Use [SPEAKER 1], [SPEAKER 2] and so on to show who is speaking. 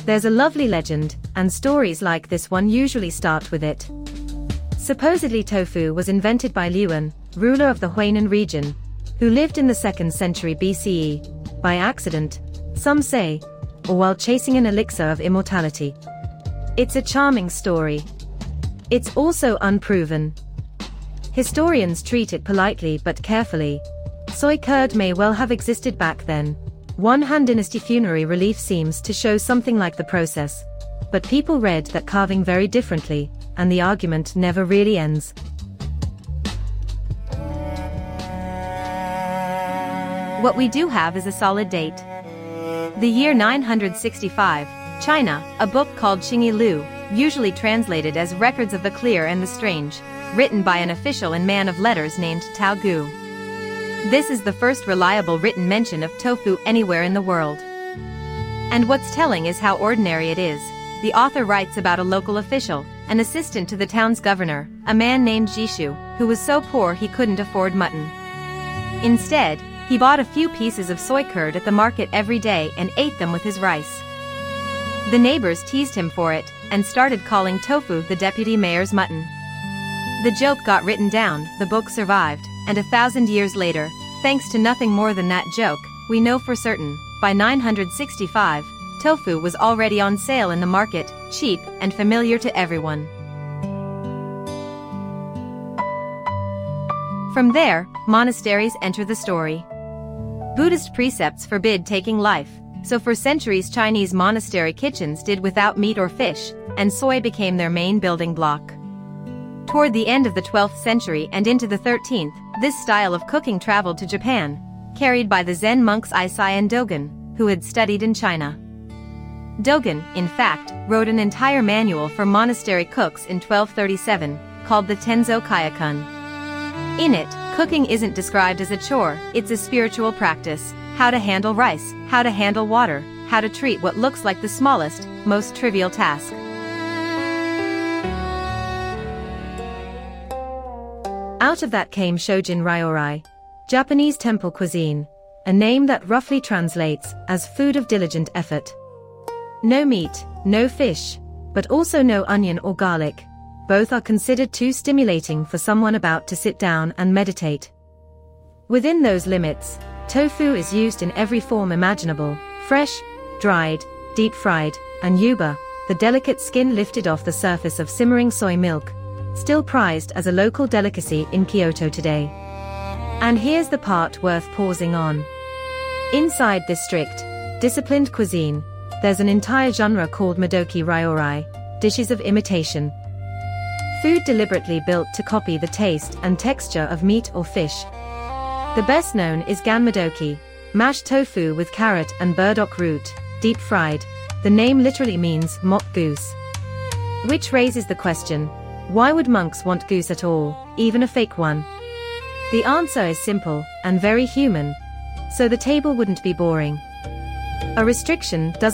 [SPEAKER 1] There's a lovely legend, and stories like this one usually start with it. Supposedly tofu was invented by Liuan, ruler of the Huainan region, who lived in the 2nd century BCE, by accident, some say, or while chasing an elixir of immortality. It's a charming story. It's also unproven. Historians treat it politely but carefully. Soy curd may well have existed back then. One Han Dynasty funerary relief seems to show something like the process. But people read that carving very differently, and the argument never really ends. What we do have is a solid date. The year 965, China, a book called Xingyi Lu, usually translated as Records of the Clear and the Strange, written by an official and man of letters named Tao Gu. This is the first reliable written mention of tofu anywhere in the world. And what's telling is how ordinary it is. The author writes about a local official, an assistant to the town's governor, a man named Jishu, who was so poor he couldn't afford mutton. Instead, he bought a few pieces of soy curd at the market every day and ate them with his rice. The neighbors teased him for it, and started calling tofu the deputy mayor's mutton. The joke got written down, the book survived, and 1,000 years later, thanks to nothing more than that joke, we know for certain, by 965, tofu was already on sale in the market, cheap and familiar to everyone. From there, monasteries enter the story. Buddhist precepts forbid taking life, so for centuries Chinese monastery kitchens did without meat or fish, and soy became their main building block. Toward the end of the 12th century and into the 13th, this style of cooking traveled to Japan, carried by the Zen monks Eisai and Dogen, who had studied in China. Dogen, in fact, wrote an entire manual for monastery cooks in 1237, called the Tenzo Kayakun. In it, cooking isn't described as a chore, it's a spiritual practice: how to handle rice, how to handle water, how to treat what looks like the smallest, most trivial task. Out of that came Shojin Ryorai, Japanese temple cuisine, a name that roughly translates as food of diligent effort. No meat, no fish, but also no onion or garlic. Both are considered too stimulating for someone about to sit down and meditate. Within those limits, tofu is used in every form imaginable: fresh, dried, deep-fried, and yuba, the delicate skin lifted off the surface of simmering soy milk, still prized as a local delicacy in Kyoto today. And here's the part worth pausing on. Inside this strict, disciplined cuisine, there's an entire genre called Madoki Ryorai, dishes of imitation. Food deliberately built to copy the taste and texture of meat or fish. The best known is Ganmadoki, mashed tofu with carrot and burdock root, deep fried. The name literally means mock goose. Which raises the question, why would monks want goose at all, even a fake one? The answer is simple, and very human. So the table wouldn't be boring. A restriction doesn't